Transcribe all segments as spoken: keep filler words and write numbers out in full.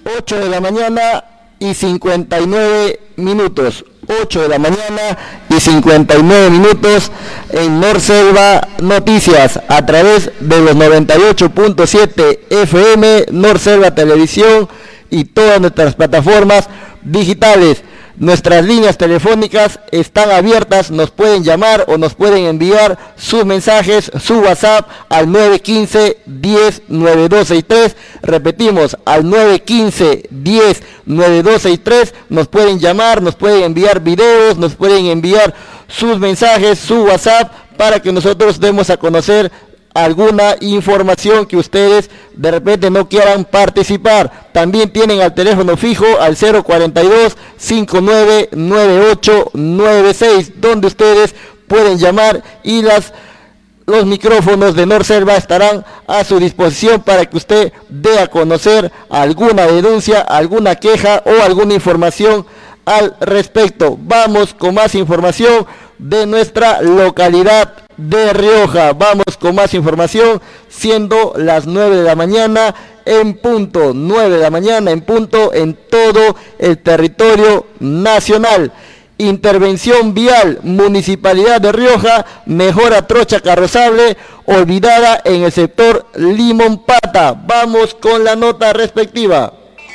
ocho de la mañana y cincuenta y nueve minutos. ocho de la mañana y cincuenta y nueve minutos en Norselva Noticias, a través de los noventa y ocho punto siete F M, Norselva Televisión y todas nuestras plataformas digitales. Nuestras líneas telefónicas están abiertas, nos pueden llamar o nos pueden enviar sus mensajes, su WhatsApp al nueve uno cinco, diez, nueve dos seis tres. Repetimos, al nueve uno cinco, diez, nueve dos seis tres. Nos pueden llamar, nos pueden enviar videos, nos pueden enviar sus mensajes, su WhatsApp, para que nosotros demos a conocer alguna información que ustedes de repente no quieran participar. También tienen al teléfono fijo al cero cuarenta y dos, cincuenta y nueve, noventa y ocho, noventa y seis, donde ustedes pueden llamar y las los micrófonos de Norselva estarán a su disposición para que usted dé a conocer alguna denuncia, alguna queja o alguna información al respecto. Vamos con más información de nuestra localidad de Rioja. Vamos con más información, siendo las nueve de la mañana en punto, nueve de la mañana en punto en todo el territorio nacional. Intervención vial, Municipalidad de Rioja, mejora trocha carrozable olvidada en el sector Limón Pata. Vamos con la nota respectiva.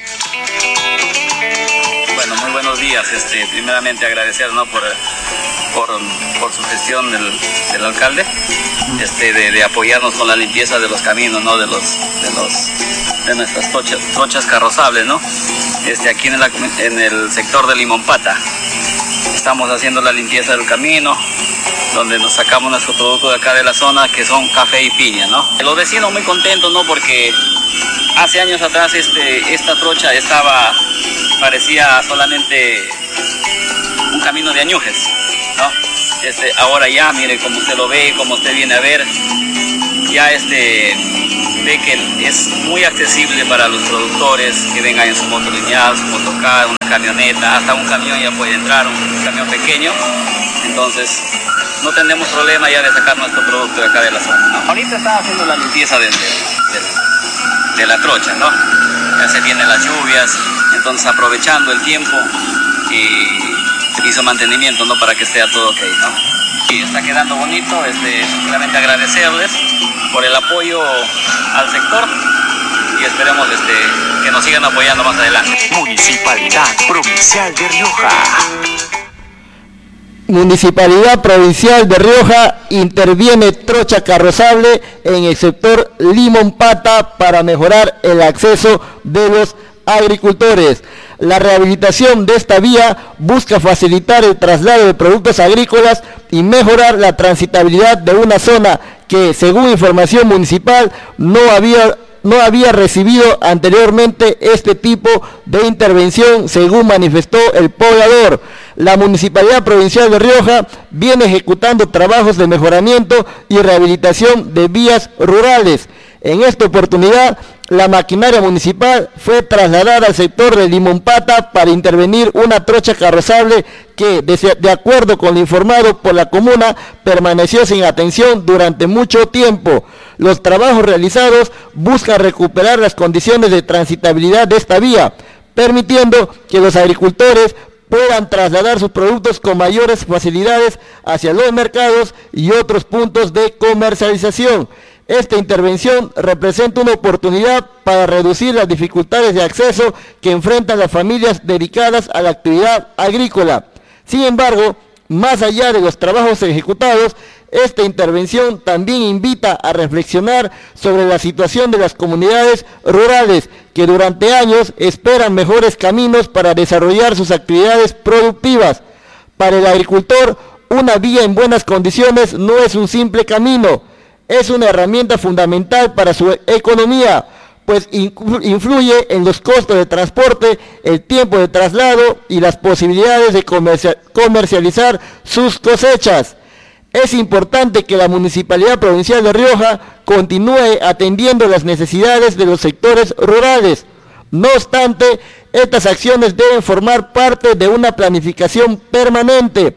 Bueno, muy buenos días. Este, primeramente agradecer, ¿no?, por, por, por su gestión del, del alcalde, este, de, de apoyarnos con la limpieza de los caminos, ¿no?, de los, de los, de nuestras trochas, trochas carrozables, ¿no? Este, aquí en, la, en el sector de Limón Pata. Estamos haciendo la limpieza del camino, donde nos sacamos nuestro producto de acá de la zona, que son café y piña, ¿no? Los vecinos muy contentos, ¿no?, porque hace años atrás este, esta trocha estaba, parecía solamente un camino de añujes, ¿no? Este, ahora ya, mire, como usted lo ve, como usted viene a ver, ya este, ve que es muy accesible para los productores que vengan en su moto lineal, su motocar, una camioneta, hasta un camión ya puede entrar, un camión pequeño. Entonces no tenemos problema ya de sacar nuestro producto de acá de la zona, ¿no? Ahorita está haciendo la limpieza de, de, de, de la trocha, ¿no? Ya se vienen las lluvias, entonces aprovechando el tiempo y, y su mantenimiento, ¿no?, para que esté todo ok, ¿no? Y está quedando bonito. Este, simplemente agradecerles por el apoyo al sector y esperemos este, que nos sigan apoyando más adelante. Municipalidad Provincial de Rioja. Municipalidad Provincial de Rioja interviene trocha carrozable en el sector Limón Pata para mejorar el acceso de los agricultores. La rehabilitación de esta vía busca facilitar el traslado de productos agrícolas y mejorar la transitabilidad de una zona que, según información municipal, no había no había recibido anteriormente este tipo de intervención, según manifestó el poblador. La Municipalidad Provincial de Rioja viene ejecutando trabajos de mejoramiento y rehabilitación de vías rurales. En esta oportunidad, la maquinaria municipal fue trasladada al sector de Limón Pata para intervenir una trocha carrozable que, de, de acuerdo con lo informado por la comuna, permaneció sin atención durante mucho tiempo. Los trabajos realizados buscan recuperar las condiciones de transitabilidad de esta vía, permitiendo que los agricultores puedan trasladar sus productos con mayores facilidades hacia los mercados y otros puntos de comercialización. Esta intervención representa una oportunidad para reducir las dificultades de acceso que enfrentan las familias dedicadas a la actividad agrícola. Sin embargo, más allá de los trabajos ejecutados, esta intervención también invita a reflexionar sobre la situación de las comunidades rurales que durante años esperan mejores caminos para desarrollar sus actividades productivas. Para el agricultor, una vía en buenas condiciones no es un simple camino, es una herramienta fundamental para su economía, pues influye en los costos de transporte, el tiempo de traslado y las posibilidades de comercializar sus cosechas. Es importante que la Municipalidad Provincial de Rioja continúe atendiendo las necesidades de los sectores rurales. No obstante, estas acciones deben formar parte de una planificación permanente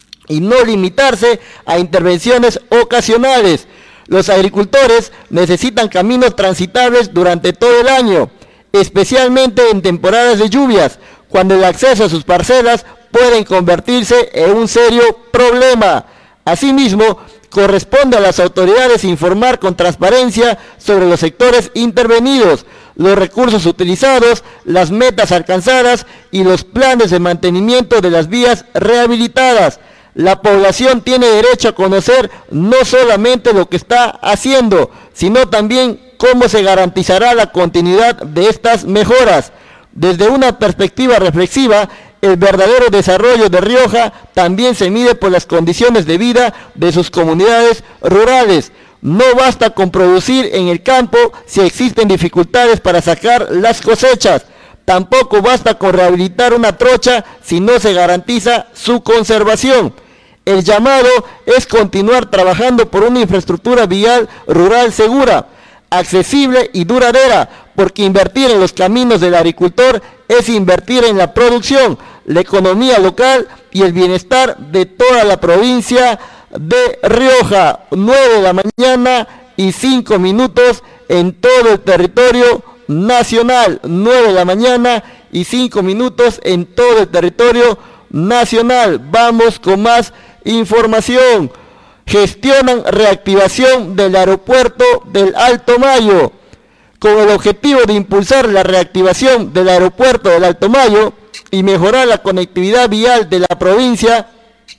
y no limitarse a intervenciones ocasionales. Los agricultores necesitan caminos transitables durante todo el año. especialmente en temporadas de lluvias, cuando el acceso a sus parcelas pueden convertirse en un serio problema. Asimismo, corresponde a las autoridades informar con transparencia sobre los sectores intervenidos, los recursos utilizados, las metas alcanzadas y los planes de mantenimiento de las vías rehabilitadas. La población tiene derecho a conocer no solamente lo que está haciendo, sino también cómo se garantizará la continuidad de estas mejoras. Desde una perspectiva reflexiva, el verdadero desarrollo de Rioja también se mide por las condiciones de vida de sus comunidades rurales. No basta con producir en el campo si existen dificultades para sacar las cosechas. Tampoco basta con rehabilitar una trocha si no se garantiza su conservación. El llamado es continuar trabajando por una infraestructura vial rural segura, accesible y duradera, porque invertir en los caminos del agricultor es invertir en la producción, la economía local y el bienestar de toda la provincia de Rioja. nueve de la mañana y cinco minutos en todo el territorio nacional. nueve de la mañana y cinco minutos en todo el territorio nacional. Vamos con más información. Gestionan reactivación del aeropuerto del Alto Mayo. Con el objetivo de impulsar la reactivación del aeropuerto del Alto Mayo y mejorar la conectividad vial de la provincia,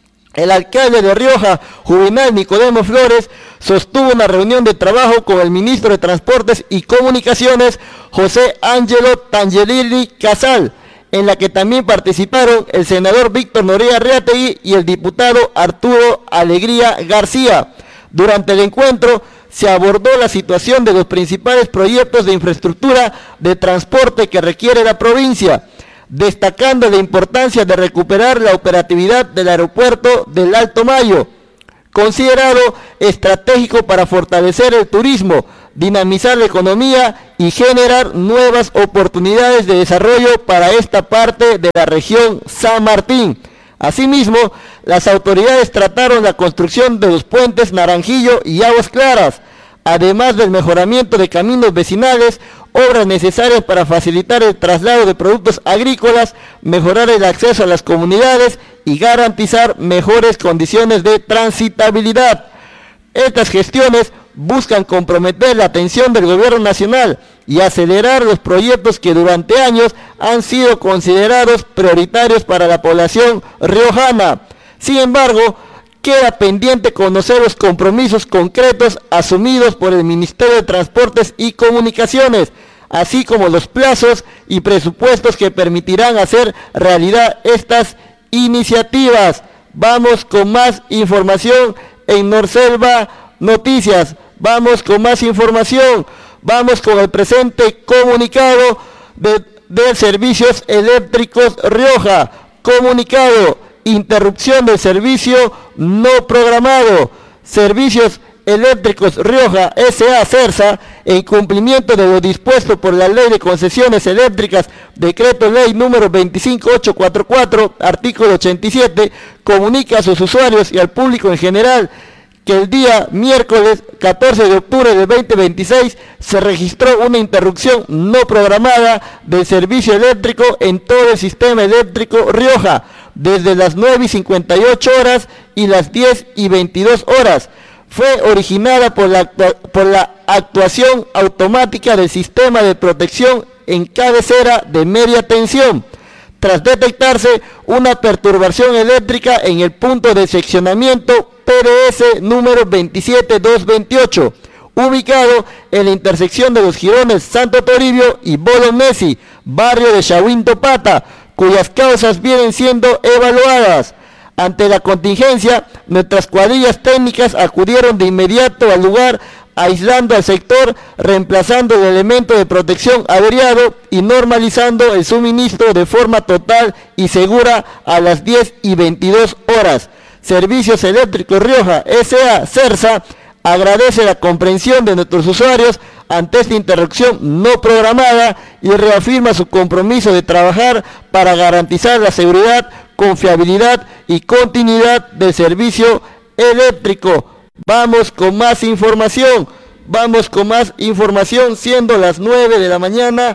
el alcalde de Rioja, Juvenal Nicodemo Flores, sostuvo una reunión de trabajo con el ministro de Transportes y Comunicaciones, José Ángelo Tangelini Casal, en la que también participaron el senador Víctor Noriega Reategui y el diputado Arturo Alegría García. Durante el encuentro se abordó la situación de los principales proyectos de infraestructura de transporte que requiere la provincia, destacando la importancia de recuperar la operatividad del aeropuerto del Alto Mayo, considerado estratégico para fortalecer el turismo, dinamizar la economía y generar nuevas oportunidades de desarrollo para esta parte de la región San Martín. Asimismo, las autoridades trataron la construcción de los puentes Naranjillo y Aguas Claras, además del mejoramiento de caminos vecinales, obras necesarias para facilitar el traslado de productos agrícolas, mejorar el acceso a las comunidades y garantizar mejores condiciones de transitabilidad. Estas gestiones buscan comprometer la atención del gobierno nacional y acelerar los proyectos que durante años han sido considerados prioritarios para la población riojana. Sin embargo, queda pendiente conocer los compromisos concretos asumidos por el Ministerio de Transportes y Comunicaciones, así como los plazos y presupuestos que permitirán hacer realidad estas iniciativas. Vamos con más información en Norselva Noticias. Vamos con más información. Vamos con el presente comunicado de, de Servicios Eléctricos Rioja. Comunicado: interrupción del servicio no programado. Servicios Eléctricos Rioja S A CERSA, en cumplimiento de lo dispuesto por la Ley de Concesiones Eléctricas, Decreto Ley número veinticinco mil ochocientos cuarenta y cuatro, artículo ochenta y siete, comunica a sus usuarios y al público en general que el día miércoles catorce de octubre de dos mil veintiséis se registró una interrupción no programada del servicio eléctrico en todo el sistema eléctrico Rioja, desde las nueve y cincuenta y ocho horas y las diez y veintidós horas. Fue originada por la, por la actuación automática del sistema de protección en cabecera de media tensión, tras detectarse una perturbación eléctrica en el punto de seccionamiento P D S número veintisiete mil doscientos veintiocho, ubicado en la intersección de los jirones Santo Toribio y Bolognesi, barrio de Chahuín-Topata, cuyas causas vienen siendo evaluadas. Ante la contingencia, nuestras cuadrillas técnicas acudieron de inmediato al lugar, aislando al sector, reemplazando el elemento de protección averiado y normalizando el suministro de forma total y segura a las diez y veintidós horas. Servicios Eléctricos Rioja S A CERSA agradece la comprensión de nuestros usuarios ante esta interrupción no programada y reafirma su compromiso de trabajar para garantizar la seguridad, confiabilidad y continuidad del servicio eléctrico. Vamos con más información, vamos con más información, siendo las nueve de la mañana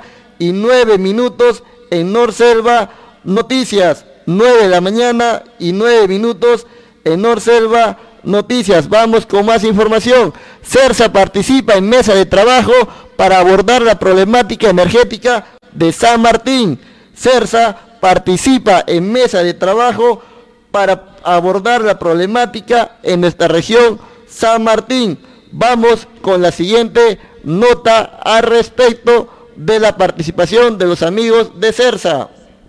y nueve minutos en Norselva Noticias. nueve de la mañana y nueve minutos en Norselva Noticias. Vamos con más información. CERSA participa en mesa de trabajo para abordar la problemática energética de San Martín. CERSA participa en mesa de trabajo para abordar la problemática en nuestra región San Martín. Vamos con la siguiente nota al respecto de la participación de los amigos de CERSA.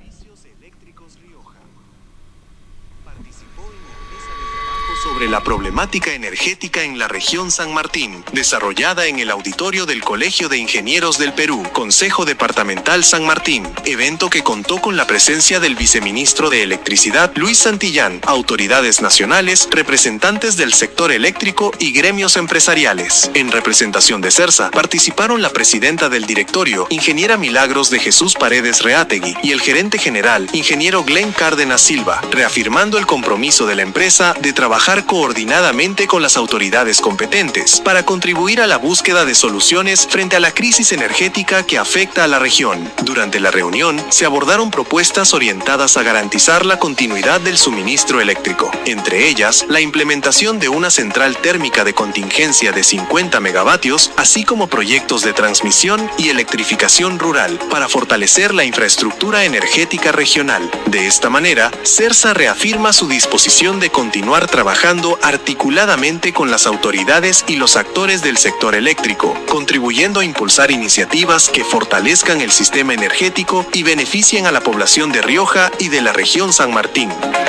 Sobre la problemática energética en la región San Martín, desarrollada en el auditorio del Colegio de Ingenieros del Perú, Consejo Departamental San Martín, evento que contó con la presencia del viceministro de Electricidad, Luis Santillán, autoridades nacionales, representantes del sector eléctrico y gremios empresariales. En representación de CERSA, participaron la presidenta del directorio, ingeniera Milagros de Jesús Paredes Reátegui, y el gerente general, ingeniero Glenn Cárdenas Silva, reafirmando el compromiso de la empresa de trabajar coordinadamente con las autoridades competentes para contribuir a la búsqueda de soluciones frente a la crisis energética que afecta a la región. Durante la reunión, se abordaron propuestas orientadas a garantizar la continuidad del suministro eléctrico, entre ellas, la implementación de una central térmica de contingencia de cincuenta megavatios, así como proyectos de transmisión y electrificación rural para fortalecer la infraestructura energética regional. De esta manera, CERSA reafirma su disposición de continuar trabajando articuladamente con las autoridades y los actores del sector eléctrico, contribuyendo a impulsar iniciativas que fortalezcan el sistema energético y beneficien a la población de Rioja y de la región San Martín.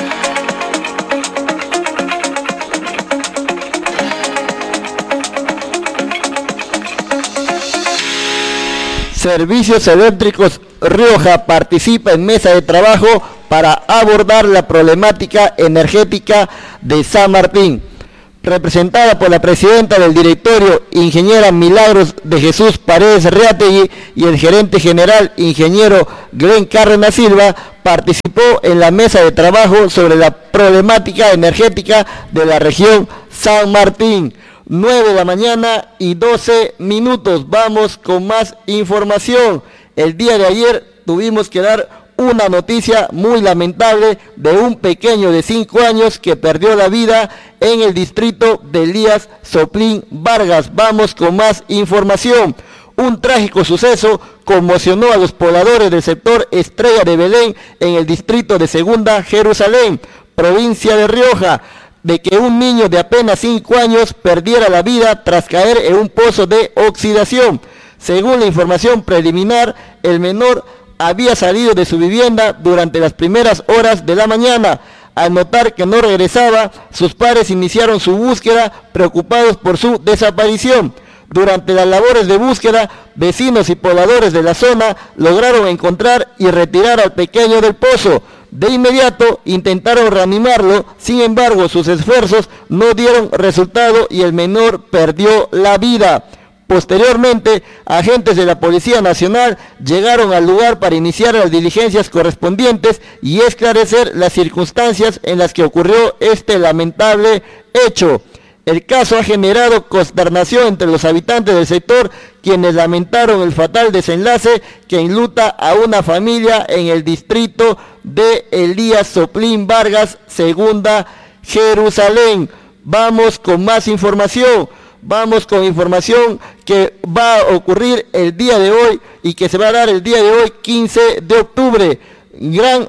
Servicios Eléctricos Rioja participa en mesa de trabajo para abordar la problemática energética de San Martín. Representada por la presidenta del directorio, ingeniera Milagros de Jesús Paredes Reátegui, y el gerente general, ingeniero Glenn Cárdenas Silva, participó en la mesa de trabajo sobre la problemática energética de la región San Martín. nueve de la mañana y doce minutos. Vamos con más información. El día de ayer tuvimos que dar una noticia muy lamentable de un pequeño de cinco años que perdió la vida en el distrito de Elías Soplín Vargas. Vamos con más información. Un trágico suceso conmocionó a los pobladores del sector Estrella de Belén en el distrito de Segunda Jerusalén, provincia de Rioja, de que un niño de apenas cinco años perdiera la vida tras caer en un pozo de oxidación. Según la información preliminar, el menor había salido de su vivienda durante las primeras horas de la mañana. Al notar que no regresaba, sus padres iniciaron su búsqueda, preocupados por su desaparición. Durante las labores de búsqueda, vecinos y pobladores de la zona lograron encontrar y retirar al pequeño del pozo. De inmediato intentaron reanimarlo, sin embargo sus esfuerzos no dieron resultado y el menor perdió la vida. Posteriormente, agentes de la Policía Nacional llegaron al lugar para iniciar las diligencias correspondientes y esclarecer las circunstancias en las que ocurrió este lamentable hecho. El caso ha generado consternación entre los habitantes del sector, quienes lamentaron el fatal desenlace que enluta a una familia en el distrito de Elías Soplín Vargas, Segunda Jerusalén. Vamos con más información. Vamos con información que va a ocurrir el día de hoy y que se va a dar el día de hoy, quince de octubre. Gran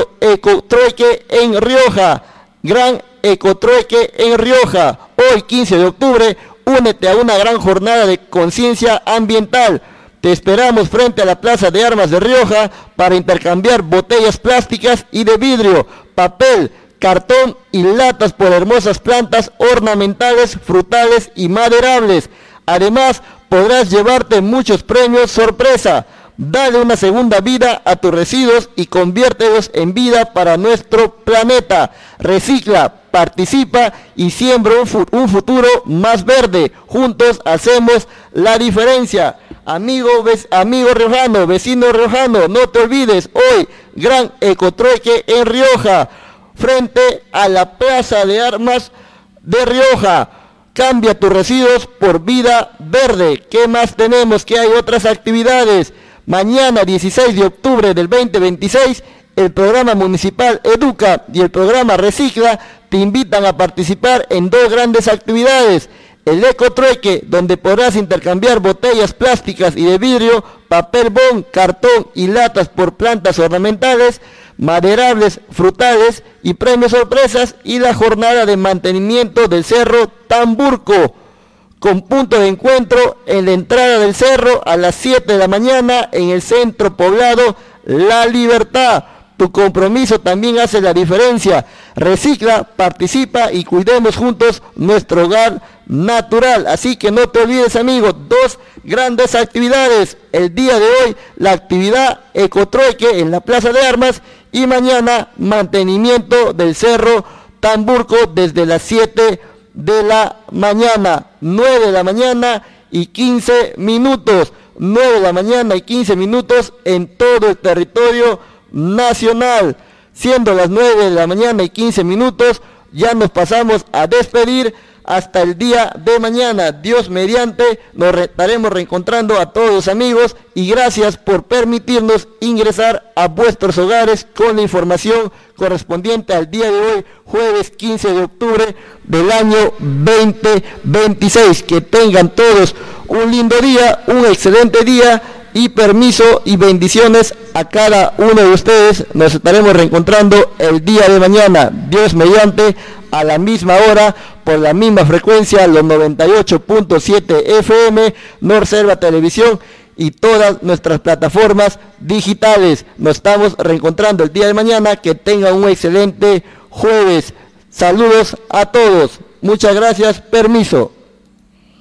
ecotrueque en Rioja. Gran ecotrueque en Rioja. Hoy, quince de octubre, únete a una gran jornada de conciencia ambiental. Te esperamos frente a la Plaza de Armas de Rioja para intercambiar botellas plásticas y de vidrio, papel, cartón y latas por hermosas plantas ornamentales, frutales y maderables. Además, podrás llevarte muchos premios sorpresa. Dale una segunda vida a tus residuos y conviértelos en vida para nuestro planeta. Recicla, participa y siembra un, fu- un futuro más verde. Juntos hacemos la diferencia. Amigo, ves, amigo riojano, vecino riojano, no te olvides, hoy, gran ecotrueque en Rioja, frente a la Plaza de Armas de Rioja. Cambia tus residuos por vida verde. ¿Qué más tenemos? Que hay otras actividades. Mañana, dieciséis de octubre del veinte veintiséis, el programa municipal Educa y el programa Recicla te invitan a participar en dos grandes actividades. El Ecotrueque, donde podrás intercambiar botellas plásticas y de vidrio, papel bond, cartón y latas por plantas ornamentales, maderables, frutales y premios sorpresas, y la jornada de mantenimiento del Cerro Tamburco, con punto de encuentro en la entrada del cerro a las siete de la mañana en el centro poblado La Libertad. Tu compromiso también hace la diferencia. Recicla, participa y cuidemos juntos nuestro hogar natural. Así que no te olvides, amigos, dos grandes actividades. El día de hoy, la actividad Ecotrueque en la Plaza de Armas, y mañana, mantenimiento del Cerro Tamburco desde las siete de la mañana, nueve de la mañana y quince minutos, nueve de la mañana y quince minutos en todo el territorio nacional. Siendo las nueve de la mañana y quince minutos, ya nos pasamos a despedir hasta el día de mañana. Dios mediante, nos re- estaremos reencontrando a todos los amigos, y gracias por permitirnos ingresar a vuestros hogares con la información correspondiente al día de hoy, jueves quince de octubre del año veinte veintiséis. Que tengan todos un lindo día, un excelente día, y permiso y bendiciones a cada uno de ustedes. Nos estaremos reencontrando el día de mañana, Dios mediante, a la misma hora, por la misma frecuencia, los noventa y ocho punto siete F M, Norselva Televisión y todas nuestras plataformas digitales. Nos estamos reencontrando el día de mañana. Que tengan un excelente jueves. Saludos a todos. Muchas gracias. Permiso.